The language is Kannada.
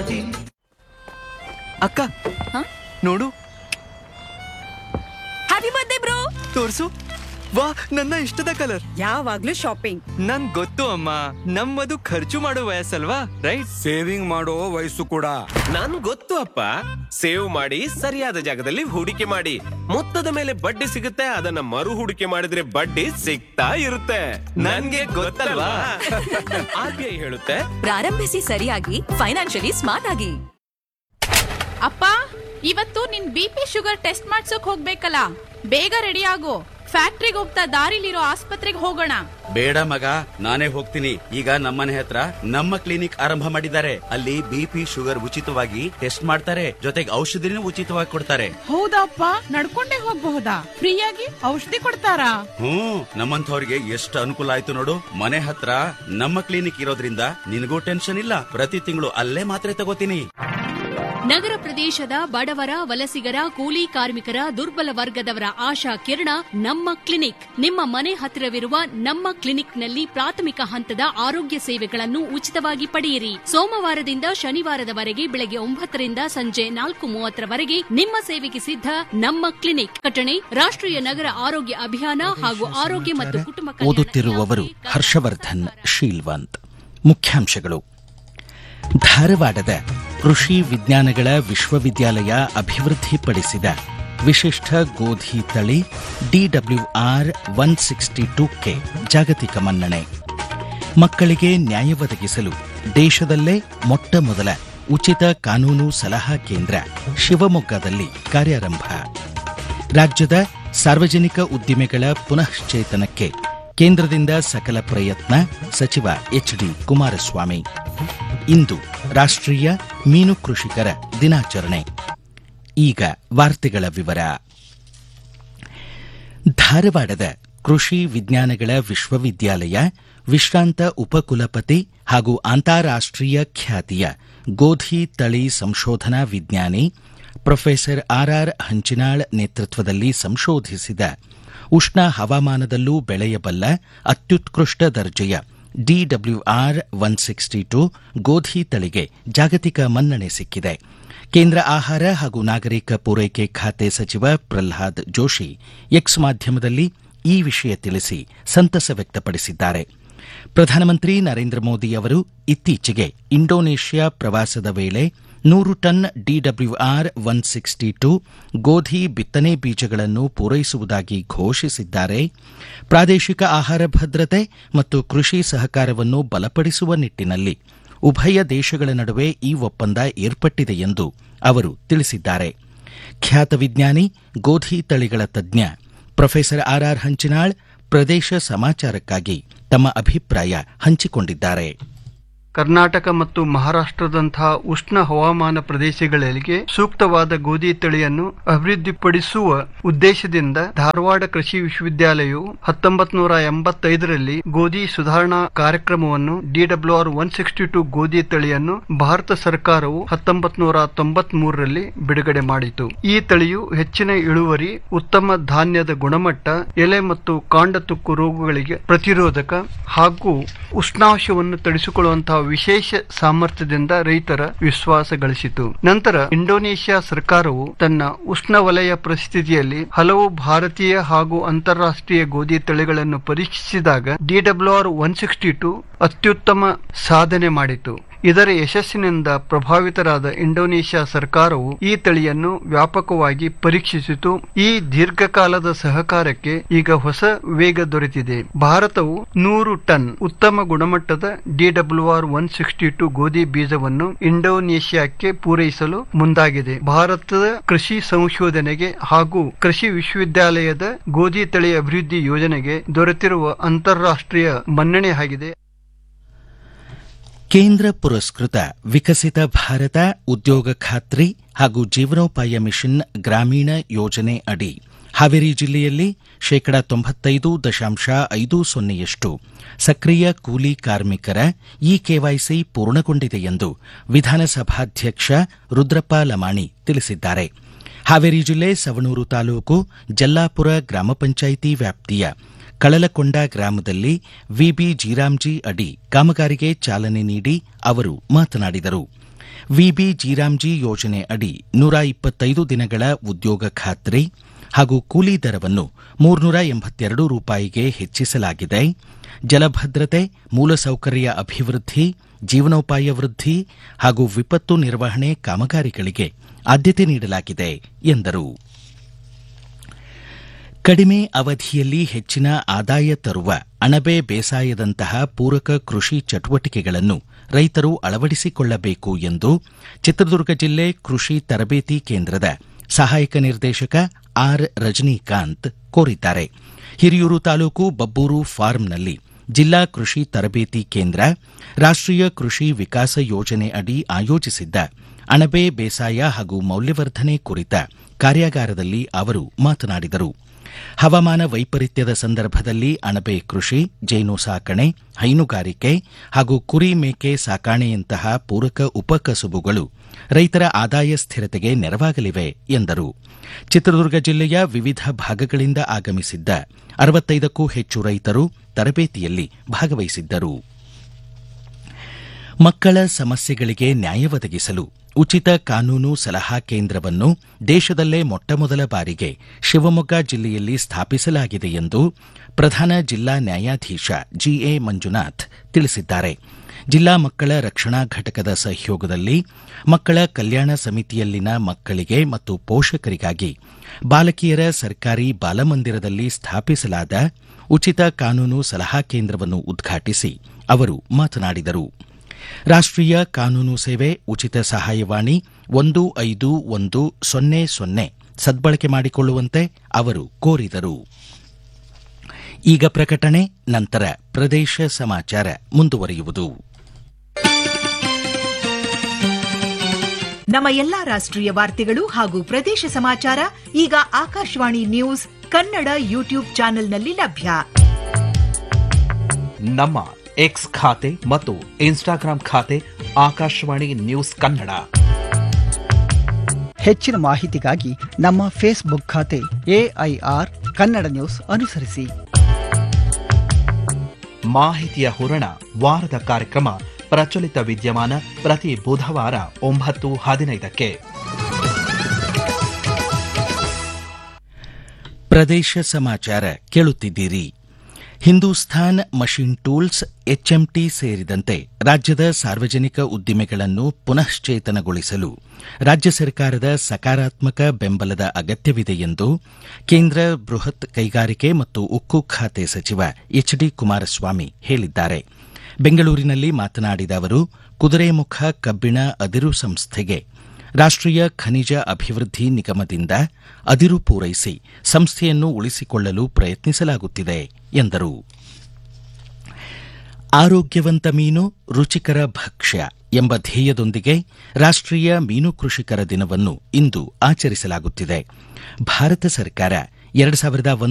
ಅಕ್ಕ ನೋಡು, ಹ್ಯಾಪಿ ಬರ್ತ್ಡೇ ಬ್ರೋ. ತೋರ್ಸು. ವಾ, ನನ್ನ ಇಷ್ಟದ ಕಲರ್. ಯಾವಾಗ್ಲೂ ಶಾಪಿಂಗ್. ನನ್ ಗೊತ್ತು ಅಮ್ಮ, ನಮ್ಮದು ಖರ್ಚು ಮಾಡೋ ವಯಸ್ಸಲ್ವಾ, ರೈಟ್? ಸೇವಿಂಗ್ ಮಾಡೋ ವಯಸ್ಸು ಕೂಡ. ನನ್ ಗೊತ್ತು ಅಪ್ಪ, ಸೇವ್ ಮಾಡಿ ಸರಿಯಾದ ಜಾಗದಲ್ಲಿ ಹೂಡಿಕೆ ಮಾಡಿ. ಮೊತ್ತದ ಮೇಲೆ ಬಡ್ಡಿ ಸಿಗುತ್ತೆ, ಅದನ್ನ ಮರು ಹೂಡಿಕೆ ಮಾಡಿದ್ರೆ ಬಡ್ಡಿ ಸಿಗ್ತಾ ಇರುತ್ತೆ. ನನ್ಗೆ ಗೊತ್ತಲ್ವಾ? RBI ಹೇಳುತ್ತೆ, ಪ್ರಾರಂಭಿಸಿ ಸರಿಯಾಗಿ, ಫೈನಾನ್ಷಿಯಲಿ ಸ್ಮಾರ್ಟ್ ಆಗಿ. ಅಪ್ಪ, ಇವತ್ತು ನಿನ್ BP ಶುಗರ್ ಟೆಸ್ಟ್ ಮಾಡ್ಸೋಕ್ ಹೋಗ್ಬೇಕಲ್ಲ, ಬೇಗ ರೆಡಿ ಆಗು. ಫ್ಯಾಕ್ಟ್ರಿಗೆ ಹೋಗ್ತಾ ದಾರಿಲಿರೋ ಆಸ್ಪತ್ರೆಗೆ ಹೋಗೋಣ. ಬೇಡ ಮಗ, ನಾನೇ ಹೋಗ್ತೀನಿ. ಈಗ ನಮ್ಮನೆ ಹತ್ರ ನಮ್ಮ ಕ್ಲಿನಿಕ್ ಆರಂಭ ಮಾಡಿದ್ದಾರೆ. ಅಲ್ಲಿ BP ಶುಗರ್ ಉಚಿತವಾಗಿ ಟೆಸ್ಟ್ ಮಾಡ್ತಾರೆ, ಜೊತೆಗೆ ಔಷಧಿನೂ ಉಚಿತವಾಗಿ ಕೊಡ್ತಾರೆ. ಹೌದಪ್ಪ, ನಡ್ಕೊಂಡೇ ಹೋಗ್ಬಹುದಾ? ಫ್ರೀಯಾಗಿ ಔಷಧಿ ಕೊಡ್ತಾರಾ? ನಮ್ಮಂಥವ್ರಿಗೆ ಎಷ್ಟು ಅನುಕೂಲ ಆಯ್ತು ನೋಡು. ಮನೆ ಹತ್ರ ನಮ್ಮ ಕ್ಲಿನಿಕ್ ಇರೋದ್ರಿಂದ ನಿನಗೂ ಟೆನ್ಷನ್ ಇಲ್ಲ. ಪ್ರತಿ ತಿಂಗಳು ಅಲ್ಲೇ ಮಾತ್ರೆ ತಗೋತೀನಿ. ನಗರ ಪ್ರದೇಶದ ಬಡವರ, ವಲಸಿಗರ, ಕೂಲಿ ಕಾರ್ಮಿಕರ, ದುರ್ಬಲ ವರ್ಗದವರ ಆಶಾ ಕಿರಣ ನಮ್ಮ ಕ್ಲಿನಿಕ್. ನಿಮ್ಮ ಮನೆ ಹತ್ತಿರವಿರುವ ನಮ್ಮ ಕ್ಲಿನಿಕ್ನಲ್ಲಿ ಪ್ರಾಥಮಿಕ ಹಂತದ ಆರೋಗ್ಯ ಸೇವೆಗಳನ್ನು ಉಚಿತವಾಗಿ ಪಡೆಯಿರಿ. ಸೋಮವಾರದಿಂದ ಶನಿವಾರದವರೆಗೆ ಬೆಳಗ್ಗೆ 9 ರಿಂದ ಸಂಜೆ 4:30 ನಿಮ್ಮ ಸೇವೆಗೆ ಸಿದ್ಧ. ನಮ್ಮ ಕ್ಲಿನಿಕ್ ಕಟಣೆ ರಾಷ್ಟ್ರೀಯ ನಗರ ಆರೋಗ್ಯ ಅಭಿಯಾನ ಹಾಗೂ ಆರೋಗ್ಯ ಮತ್ತು ಕುಟುಂಬ ಕಲ್ಯಾಣ. ಓದುತ್ತಿರುವವರು ಹರ್ಷವರ್ಧನ್ ಶೀಲ್ವಂತ್. ಮುಖ್ಯಾಂಶಗಳು. ಧಾರವಾಡದ ಕೃಷಿ ವಿಜ್ಞಾನಗಳ ವಿಶ್ವವಿದ್ಯಾಲಯ ಅಭಿವೃದ್ಧಿಪಡಿಸಿದ ವಿಶಿಷ್ಟ ಗೋಧಿ ತಳಿ DWR 162ಕ್ಕೆ ಜಾಗತಿಕ ಮನ್ನಣೆ. ಮಕ್ಕಳಿಗೆ ನ್ಯಾಯ ಒದಗಿಸಲು ದೇಶದಲ್ಲೇ ಮೊಟ್ಟ ಮೊದಲ ಉಚಿತ ಕಾನೂನು ಸಲಹಾ ಕೇಂದ್ರ ಶಿವಮೊಗ್ಗದಲ್ಲಿ ಕಾರ್ಯಾರಂಭ. ರಾಜ್ಯದ ಸಾರ್ವಜನಿಕ ಉದ್ದಿಮೆಗಳ ಪುನಶ್ಚೇತನಕ್ಕೆ ಕೇಂದ್ರದಿಂದ ಸಕಲ ಪ್ರಯತ್ನ, ಸಚಿವ HD ಕುಮಾರಸ್ವಾಮಿ. ಇಂದು ರಾಷ್ಟ್ರೀಯ ಮೀನು ಕೃಷಿಕರ ದಿನಾಚರಣೆ. ಈಗ ವಾರ್ತೆಗಳ ವಿವರ. ಧಾರವಾಡದ ಕೃಷಿ ವಿಜ್ಞಾನಗಳ ವಿಶ್ವವಿದ್ಯಾಲಯ ವಿಶ್ರಾಂತ ಉಪಕುಲಪತಿ ಹಾಗೂ ಅಂತಾರಾಷ್ಟ್ರೀಯ ಖ್ಯಾತಿಯ ಗೋಧಿ ತಳಿ ಸಂಶೋಧನಾ ವಿಜ್ಞಾನಿ ಪ್ರೊಫೆಸರ್ RR ಹಂಚಿನಾಳ್ ನೇತೃತ್ವದಲ್ಲಿ ಸಂಶೋಧಿಸಿದ ಉಷ್ಣ ಹವಾಮಾನದಲ್ಲೂ ಬೆಳೆಯಬಲ್ಲ ಅತ್ಯುತ್ಕೃಷ್ಟ ದರ್ಜೆಯ DWR 162 ಗೋಧಿ ತಳಿಗೆ ಜಾಗತಿಕ ಮನ್ನಣೆ ಸಿಕ್ಕಿದೆ. ಕೇಂದ್ರ ಆಹಾರ ಹಾಗೂ ನಾಗರಿಕ ಪೂರೈಕೆ ಖಾತೆ ಸಚಿವ ಪ್ರಹ್ಲಾದ್ ಜೋಶಿ ಎಕ್ಸ್ ಮಾಧ್ಯಮದಲ್ಲಿ ಈ ವಿಷಯ ತಿಳಿಸಿ ಸಂತಸ ವ್ಯಕ್ತಪಡಿಸಿದ್ದಾರೆ. ಪ್ರಧಾನಮಂತ್ರಿ ನರೇಂದ್ರ ಮೋದಿ ಅವರು ಇತ್ತೀಚೆಗೆ ಇಂಡೋನೇಷ್ಯಾ ಪ್ರವಾಸದ ವೇಳೆ 100 ಟನ್ DWR 162 ಗೋಧಿ ಬಿತ್ತನೆ ಬೀಜಗಳನ್ನು ಪೂರೈಸುವುದಾಗಿ ಘೋಷಿಸಿದ್ದಾರೆ. ಪ್ರಾದೇಶಿಕ ಆಹಾರ ಭದ್ರತೆ ಮತ್ತು ಕೃಷಿ ಸಹಕಾರವನ್ನು ಬಲಪಡಿಸುವ ನಿಟ್ಟಿನಲ್ಲಿ ಉಭಯ ದೇಶಗಳ ನಡುವೆ ಈ ಒಪ್ಪಂದ ಏರ್ಪಟ್ಟಿದೆ ಎಂದು ಅವರು ತಿಳಿಸಿದ್ದಾರೆ. ಖ್ಯಾತ ವಿಜ್ಞಾನಿ, ಗೋಧಿ ತಳಿಗಳ ತಜ್ಞ ಪ್ರೊಫೆಸರ್ RR ಹಂಚಿನಾಳ್ ಪ್ರದೇಶ ಸಮಾಚಾರಕ್ಕಾಗಿ ತಮ್ಮ ಅಭಿಪ್ರಾಯ ಹಂಚಿಕೊಂಡಿದ್ದಾರೆ. ಕರ್ನಾಟಕ ಮತ್ತು ಮಹಾರಾಷ್ಟ್ರದಂತಹ ಉಷ್ಣ ಹವಾಮಾನ ಪ್ರದೇಶಗಳಿಗೆ ಸೂಕ್ತವಾದ ಗೋಧಿ ತಳಿಯನ್ನು ಅಭಿವೃದ್ಧಿಪಡಿಸುವ ಉದ್ದೇಶದಿಂದ ಧಾರವಾಡ ಕೃಷಿ ವಿಶ್ವವಿದ್ಯಾಲಯವು 1985ರಲ್ಲಿ ಗೋಧಿ ಸುಧಾರಣಾ ಕಾರ್ಯಕ್ರಮವನ್ನು DWR 162 ಗೋಧಿ ತಳಿಯನ್ನು ಭಾರತ ಸರ್ಕಾರವು 1993ರಲ್ಲಿ ಬಿಡುಗಡೆ ಮಾಡಿತು. ಈ ತಳಿಯು ಹೆಚ್ಚಿನ ಇಳುವರಿ, ಉತ್ತಮ ಧಾನ್ಯದ ಗುಣಮಟ್ಟ, ಎಲೆ ಮತ್ತು ಕಾಂಡ ತುಕ್ಕು ರೋಗಗಳಿಗೆ ಪ್ರತಿರೋಧಕ ಹಾಗೂ ಉಷ್ಣಾಂಶವನ್ನು ತಡೆಸಿಕೊಳ್ಳುವಂತಹ ವಿಶೇಷ ಸಾಮರ್ಥ್ಯದಿಂದ ರೈತರ ವಿಶ್ವಾಸ ಗಳಿಸಿತು. ನಂತರ ಇಂಡೋನೇಷ್ಯಾ ಸರ್ಕಾರವು ತನ್ನ ಉಷ್ಣವಲಯ ಪರಿಸ್ಥಿತಿಯಲ್ಲಿ ಹಲವು ಭಾರತೀಯ ಹಾಗೂ ಅಂತಾರಾಷ್ಟ್ರೀಯ ಗೋಧಿ ತಳಿಗಳನ್ನು ಪರೀಕ್ಷಿಸಿದಾಗ DWR 162 ಅತ್ಯುತ್ತಮ ಸಾಧನೆ ಮಾಡಿತು. ಇದರ ಯಶಸ್ಸಿನಿಂದ ಪ್ರಭಾವಿತರಾದ ಇಂಡೋನೇಷ್ಯಾ ಸರ್ಕಾರವು ಈ ತಳಿಯನ್ನು ವ್ಯಾಪಕವಾಗಿ ಪರೀಕ್ಷಿಸಿತು. ಈ ದೀರ್ಘಕಾಲದ ಸಹಕಾರಕ್ಕೆ ಈಗ ಹೊಸ ವೇಗ ದೊರೆತಿದೆ. ಭಾರತವು 100 ಟನ್ ಉತ್ತಮ ಗುಣಮಟ್ಟದ DWR 162 ಗೋಧಿ ಬೀಜವನ್ನು ಇಂಡೋನೇಷ್ಯಾಕ್ಕೆ ಪೂರೈಸಲು ಮುಂದಾಗಿದೆ. ಭಾರತದ ಕೃಷಿ ಸಂಶೋಧನೆಗೆ ಹಾಗೂ ಕೃಷಿ ವಿಶ್ವವಿದ್ಯಾಲಯದ ಗೋಧಿ ತಳಿ ಅಭಿವೃದ್ಧಿ ಯೋಜನೆಗೆ ದೊರೆತಿರುವ ಅಂತಾರಾಷ್ಟ್ರೀಯ ಮನ್ನಣೆ ಆಗಿದೆ. ಕೇಂದ್ರ ಪುರಸ್ಕೃತ ವಿಕಸಿತ ಭಾರತ ಉದ್ಯೋಗ ಖಾತ್ರಿ ಹಾಗೂ ಜೀವನೋಪಾಯ ಮಿಷನ್ ಗ್ರಾಮೀಣ ಯೋಜನೆ ಅಡಿ ಹಾವೇರಿ ಜಿಲ್ಲೆಯಲ್ಲಿ 95.50% ಸಕ್ರಿಯ ಕೂಲಿ ಕಾರ್ಮಿಕರ KYC ಪೂರ್ಣಗೊಂಡಿದೆ ಎಂದು ವಿಧಾನಸಭಾಧ್ಯಕ್ಷ ರುದ್ರಪ್ಪ ಲಮಾಣಿ ತಿಳಿಸಿದ್ದಾರೆ. ಹಾವೇರಿ ಜಿಲ್ಲೆ ಸವಣೂರು ತಾಲೂಕು ಜಲ್ಲಾಪುರ ಗ್ರಾಮ ಪಂಚಾಯಿತಿ ವ್ಯಾಪ್ತಿಯ ಕಳಲಕೊಂಡ ಗ್ರಾಮದಲ್ಲಿ ವಿಬಿ ಜೀರಾಮ್ಜಿ ಅಡಿ ಕಾಮಗಾರಿಗೆ ಚಾಲನೆ ನೀಡಿ ಅವರು ಮಾತನಾಡಿದರು. ವಿಬಿ ಜೀರಾಮ್ಜಿ ಯೋಜನೆ ಅಡಿ 125 ದಿನಗಳ ಉದ್ಯೋಗ ಖಾತ್ರಿ ಹಾಗೂ ಕೂಲಿ ದರವನ್ನು 382 ರೂಪಾಯಿಗೆ ಹೆಚ್ಚಿಸಲಾಗಿದೆ. ಜಲಭದ್ರತೆ, ಮೂಲಸೌಕರ್ಯ ಅಭಿವೃದ್ಧಿ, ಜೀವನೋಪಾಯ ವೃದ್ಧಿ ಹಾಗೂ ವಿಪತ್ತು ನಿರ್ವಹಣೆ ಕಾಮಗಾರಿಗಳಿಗೆ ಆದ್ಯತೆ ನೀಡಲಾಗಿದೆ ಎಂದರು. ಕಡಿಮೆ ಅವಧಿಯಲ್ಲಿ ಹೆಚ್ಚಿನ ಆದಾಯ ತರುವ ಅಣಬೆ ಬೇಸಾಯದಂತಹ ಪೂರಕ ಕೃಷಿ ಚಟುವಟಿಕೆಗಳನ್ನು ರೈತರು ಅಳವಡಿಸಿಕೊಳ್ಳಬೇಕು ಎಂದು ಚಿತ್ರದುರ್ಗ ಜಿಲ್ಲೆ ಕೃಷಿ ತರಬೇತಿ ಕೇಂದ್ರದ ಸಹಾಯಕ ನಿರ್ದೇಶಕ ಆರ್ ರಜನಿಕಾಂತ್ ಕೋರಿದ್ದಾರೆ. ಹಿರಿಯೂರು ತಾಲೂಕು ಬಬ್ಬೂರು ಫಾರ್ಮ್ನಲ್ಲಿ ಜಿಲ್ಲಾ ಕೃಷಿ ತರಬೇತಿ ಕೇಂದ್ರ ರಾಷ್ಟ್ರೀಯ ಕೃಷಿ ವಿಕಾಸ ಯೋಜನೆ ಅಡಿ ಆಯೋಜಿಸಿದ್ದ ಅಣಬೆ ಬೇಸಾಯ ಹಾಗೂ ಮೌಲ್ಯವರ್ಧನೆ ಕುರಿತ ಕಾರ್ಯಾಗಾರದಲ್ಲಿ ಅವರು ಮಾತನಾಡಿದರು. ಹವಾಮಾನ ವೈಪರೀತ್ಯದ ಸಂದರ್ಭದಲ್ಲಿ ಅಣಬೆ ಕೃಷಿ, ಜೇನು ಸಾಕಣೆ, ಹೈನುಗಾರಿಕೆ ಹಾಗೂ ಕುರಿ ಮೇಕೆ ಸಾಕಾಣೆಯಂತಹ ಪೂರಕ ಉಪಕಸುಬುಗಳು ರೈತರ ಆದಾಯ ಸ್ಥಿರತೆಗೆ ನೆರವಾಗಲಿವೆ ಎಂದರು. ಚಿತ್ರದುರ್ಗ ಜಿಲ್ಲೆಯ ವಿವಿಧ ಭಾಗಗಳಿಂದ ಆಗಮಿಸಿದ್ದ 65ಕ್ಕೂ ಹೆಚ್ಚು ರೈತರು ತರಬೇತಿಯಲ್ಲಿ ಭಾಗವಹಿಸಿದ್ದರು. ಮಕ್ಕಳ ಸಮಸ್ಯೆಗಳಿಗೆ ನ್ಯಾಯ ಒದಗಿಸಲು ಉಚಿತ ಕಾನೂನು ಸಲಹಾ ಕೇಂದ್ರವನ್ನು ದೇಶದಲ್ಲೇ ಮೊಟ್ಟಮೊದಲ ಬಾರಿಗೆ ಶಿವಮೊಗ್ಗ ಜಿಲ್ಲೆಯಲ್ಲಿ ಸ್ಥಾಪಿಸಲಾಗಿದೆ ಎಂದು ಪ್ರಧಾನ ಜಿಲ್ಲಾ ನ್ಯಾಯಾಧೀಶ ಜಿಎ ಮಂಜುನಾಥ್ ತಿಳಿಸಿದ್ದಾರೆ. ಜಿಲ್ಲಾ ಮಕ್ಕಳ ರಕ್ಷಣಾ ಘಟಕದ ಸಹಯೋಗದಲ್ಲಿ ಮಕ್ಕಳ ಕಲ್ಯಾಣ ಸಮಿತಿಯಲ್ಲಿನ ಮಕ್ಕಳಿಗೆ ಮತ್ತು ಪೋಷಕರಿಗಾಗಿ ಬಾಲಕಿಯರ ಸರ್ಕಾರಿ ಬಾಲಮಂದಿರದಲ್ಲಿ ಸ್ಥಾಪಿಸಲಾದ ಉಚಿತ ಕಾನೂನು ಸಲಹಾ ಕೇಂದ್ರವನ್ನು ಉದ್ಘಾಟಿಸಿ ಅವರು ಮಾತನಾಡಿದರು. ರಾಷ್ಟ್ರೀಯ ಕಾನೂನು ಸೇವೆ ಉಚಿತ ಸಹಾಯವಾಣಿ 1510 ಸದ್ಬಳಕೆ ಮಾಡಿಕೊಳ್ಳುವಂತೆ ಅವರು ಕೋರಿದರು. ಈಗ ಪ್ರಕಟಣೆ, ನಂತರ ಪ್ರದೇಶ ಸಮಾಚಾರ ಮುಂದುವರಿಯುವುದು. ನಮ್ಮ ಎಲ್ಲಾ ರಾಷ್ಟ್ರೀಯ ವಾರ್ತೆಗಳು ಹಾಗೂ ಪ್ರದೇಶ ಸಮಾಚಾರ ಈಗ ಆಕಾಶವಾಣಿ ನ್ಯೂಸ್ ಕನ್ನಡ ಯೂಟ್ಯೂಬ್ ಚಾನೆಲ್ನಲ್ಲಿ ಲಭ್ಯ. ನಮ್ಮ ಎಕ್ಸ್ ಖಾತೆ ಮತ್ತು ಇನ್ಸ್ಟಾಗ್ರಾಂ ಖಾತೆ ಆಕಾಶವಾಣಿ ನ್ಯೂಸ್ ಕನ್ನಡ. ಹೆಚ್ಚಿನ ಮಾಹಿತಿಗಾಗಿ ನಮ್ಮ ಫೇಸ್ಬುಕ್ ಖಾತೆ ಎಐಆರ್ ಕನ್ನಡ ನ್ಯೂಸ್ ಅನುಸರಿಸಿ. ಮಾಹಿತಿಯ ಹೂರಣ ವಾರದ ಕಾರ್ಯಕ್ರಮ ಪ್ರಚಲಿತ ವಿದ್ಯಮಾನ ಪ್ರತಿ ಬುಧವಾರ 9:15ಕ್ಕೆ. ಪ್ರದೇಶ ಸಮಾಚಾರ ಕೇಳುತ್ತಿದ್ದೀರಿ. ಹಿಂದೂಸ್ಥಾನ್ ಮಷಿನ್ ಟೂಲ್ಸ್, ಎಚ್ಎಂಟಿ ಸೇರಿದಂತೆ ರಾಜ್ಯದ ಸಾರ್ವಜನಿಕ ಉದ್ದಿಮೆಗಳನ್ನು ಪುನಶ್ಚೇತನಗೊಳಿಸಲು ರಾಜ್ಯ ಸರ್ಕಾರದ ಸಕಾರಾತ್ಮಕ ಬೆಂಬಲದ ಅಗತ್ಯವಿದೆ ಎಂದು ಕೇಂದ್ರ ಬೃಹತ್ ಕೈಗಾರಿಕೆ ಮತ್ತು ಉಕ್ಕು ಖಾತೆ ಸಚಿವ ಎಚ್ಡಿ ಕುಮಾರಸ್ವಾಮಿ ಹೇಳಿದ್ದಾರೆ. ಬೆಂಗಳೂರಿನಲ್ಲಿ ಮಾತನಾಡಿದ ಅವರು, ಕುದುರೆಮುಖ ಕಬ್ಬಿಣ ಅದಿರು ಸಂಸ್ಥೆಗೆ ರಾಷ್ಟ್ರೀಯ ಖನಿಜ ಅಭಿವೃದ್ಧಿ ನಿಗಮದಿಂದ ಅದಿರು ಪೂರೈಸಿ ಸಂಸ್ಥೆಯನ್ನು ಉಳಿಸಿಕೊಳ್ಳಲು ಪ್ರಯತ್ನಿಸಲಾಗುತ್ತಿದೆ ಎಂದರು. ಆರೋಗ್ಯವಂತ ಮೀನು, ರುಚಿಕರ ಭಕ್ಷ್ಯ ಎಂಬ ಧ್ಯೇಯದೊಂದಿಗೆ ರಾಷ್ಟ್ರೀಯ ಮೀನು ಕೃಷಿಕರ ದಿನವನ್ನು ಇಂದು ಆಚರಿಸಲಾಗುತ್ತಿದೆ. ಭಾರತ ಸರ್ಕಾರ 2001